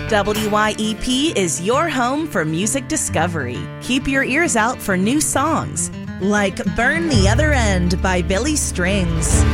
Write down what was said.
WYEP is your home for music discovery. Keep your ears out for new songs like Burn the Other End by Billy Strings.